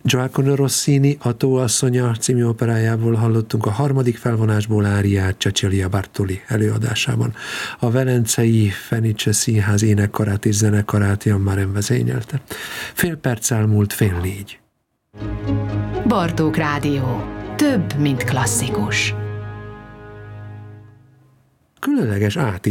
Gioacchino Rossini Ató asszonya című operájából hallottunk a harmadik felvonásból áriát Cecilia Bartoli előadásában. A Velencei Fenice Színház énekkarát és zenekarát Jan Maren vezényelte. Fél perc elmúlt 3:30. Bartók Rádió. Több, mint klasszikus. Különleges